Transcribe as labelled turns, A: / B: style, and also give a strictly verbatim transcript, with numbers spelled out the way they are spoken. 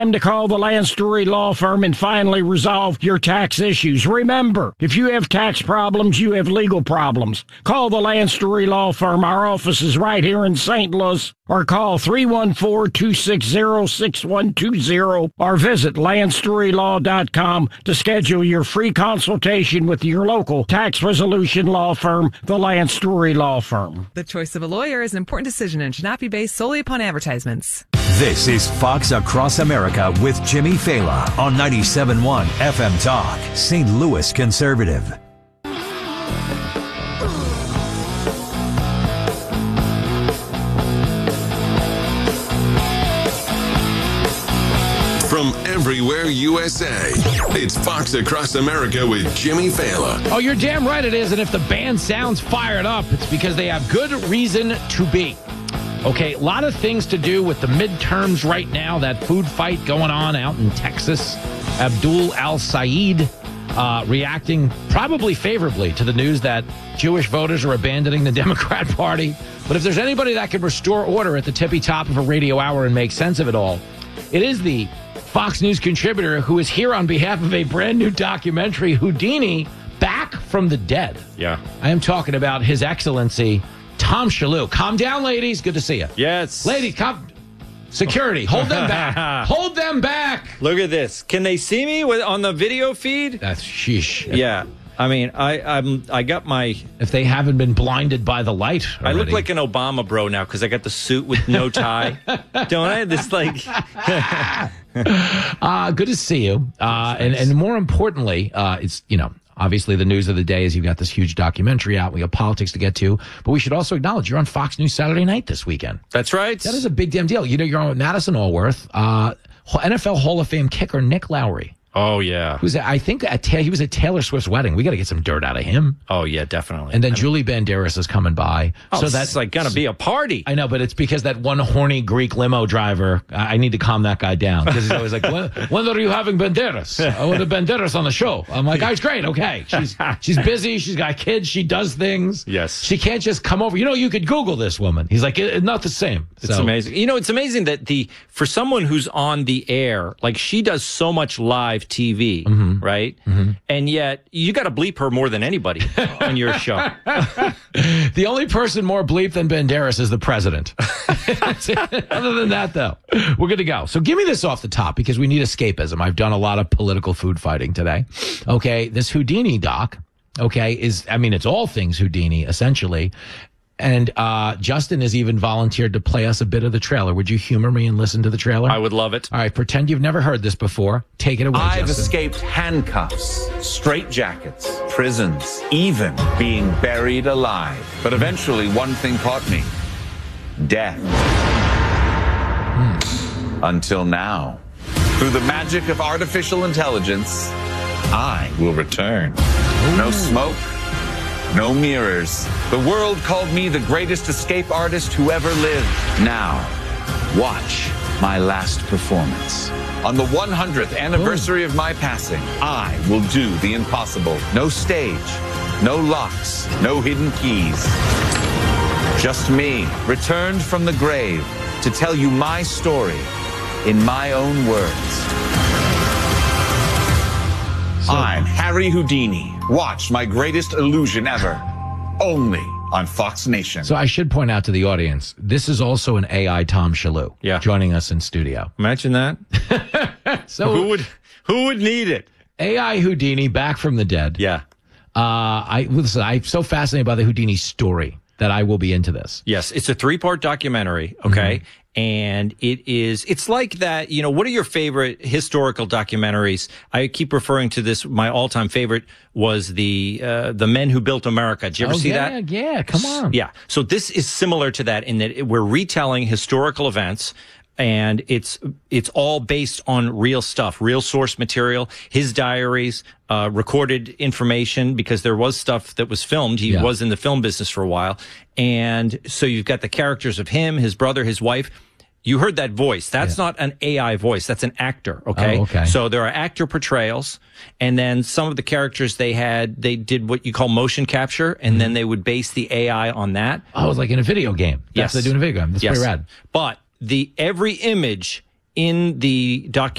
A: Time to call the Lance Drury Law Firm and finally resolve your tax issues. Remember, if you have tax problems, you have legal problems. Call the Lance Drury Law Firm. Our office is right here in Saint Louis. Or call three one four, two six zero, six one two zero or visit lance drury law dot com to schedule your free consultation with your local tax resolution law firm, the Lance Drury Law Firm.
B: The choice of a lawyer is an important decision and should not be based solely upon advertisements.
C: This is Fox Across America with Jimmy Fela on ninety-seven point one F M Talk, Saint Louis Conservative.
D: From everywhere U S A, it's Fox Across America with Jimmy Fela.
E: Oh, you're damn right it is. And if the band sounds fired up, it's because they have good reason to be. Okay, a lot of things to do with the midterms right now, that food fight going on out in Texas. Abdul al-Sayed uh, reacting probably favorably to the news that Jewish voters are abandoning the Democrat Party. But if there's anybody that can restore order at the tippy top of a radio hour and make sense of it all, it is the Fox News contributor who is here on behalf of a brand new documentary, Houdini, Back from the Dead.
F: Yeah.
E: I am talking about His Excellency Tom Shillue. Calm down, ladies. Good to see you.
F: Yes.
E: Ladies, come. Security, hold them back. Hold them back.
F: Look at this. Can they see me with, on the video feed?
E: That's sheesh.
F: Yeah. I mean, I I'm I got my...
E: If they haven't been blinded by the light already.
F: I look like an Obama bro now because I got the suit with no tie. Don't I? This like...
E: uh, good to see you. Uh, and, and more importantly, uh, it's, you know, obviously the news of the day is you've got this huge documentary out. We have politics to get to. But we should also acknowledge you're on Fox News Saturday night this weekend.
F: That's right.
E: That is a big damn deal. You know, you're on with Madison Allworth, uh, N F L Hall of Fame kicker Nick Lowry.
F: Oh, yeah.
E: Who's I think at Ta- he was at Taylor Swift's wedding. We got to get some dirt out of him.
F: Oh, yeah, definitely.
E: And then
F: I mean,
E: Julie Banderas is coming by.
F: Oh,
E: so
F: that's like going to be a party.
E: I know, but it's because that one horny Greek limo driver, I need to calm that guy down. Because he's always like, when, when are you having Banderas? I want a Banderas on the show. I'm like, oh, it's great. Okay. She's she's busy. She's got kids. She does things.
F: Yes.
E: She can't just come over. You know, you could Google this woman. He's like, it's not the same.
F: It's
E: so.
F: amazing. You know, it's amazing that the for someone who's on the air, like she does so much live T V. Mm-hmm. Right? Mm-hmm. And yet you got to bleep her more than anybody on your show.
E: The only person more bleep than Banderas is the president. Other than that, though, we're good to go. So give me this off the top because we need escapism. I've done a lot of political food fighting today. Okay, this Houdini doc, okay, is, I mean, it's all things Houdini, essentially. And uh, Justin has even volunteered to play us a bit of the trailer. Would you humor me and listen to the trailer?
F: I would love it.
E: All right, pretend you've never heard this before. Take it away,
G: I've
E: Justin.
G: escaped handcuffs, straitjackets, prisons, even being buried alive. But eventually, one thing caught me. Death. Hmm. Until now. Through the magic of artificial intelligence, I will return. Ooh. No smoke. No mirrors. The world called me the greatest escape artist who ever lived. Now, watch my last performance. On the one hundredth anniversary of my passing, I will do the impossible. No stage, no locks, no hidden keys. Just me, returned from the grave to tell you my story in my own words. So, I'm Harry Houdini. Watch my greatest illusion ever. Only on Fox Nation.
E: So I should point out to the audience, this is also an A I Tom Shillue
F: yeah.
E: joining us in studio.
F: Imagine that.
E: So
F: who would who would need it?
E: A I Houdini back from the dead.
F: Yeah.
E: Uh, I listen, I'm so fascinated by the Houdini story that I will be into this.
F: Yes, it's a three-part documentary, okay? Mm-hmm. And it is, it's like that, you know, what are your favorite historical documentaries? I keep referring to this, my all-time favorite was the, uh, the Men Who Built America. Did you ever
E: oh,
F: see
E: yeah,
F: that?
E: Yeah, come on.
F: Yeah. So this is similar to that in that we're retelling historical events. And it's it's all based on real stuff, real source material, his diaries, uh, recorded information, because there was stuff that was filmed. He yeah. was in the film business for a while. And so you've got the characters of him, his brother, his wife. You heard that voice. That's yeah. not an A I voice. That's an actor. Okay?
E: Oh, okay.
F: So there are actor portrayals. And then some of the characters they had, they did what you call motion capture. And mm-hmm. then they would base the A I on that.
E: Oh, it was like in a video game. That's
F: yes.
E: what they do in a video game. That's
F: yes.
E: pretty rad.
F: But the every image in the document.